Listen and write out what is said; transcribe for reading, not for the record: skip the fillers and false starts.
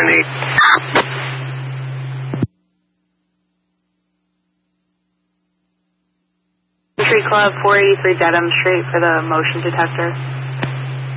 8. Country Club 483 Dedham Street for the motion detector.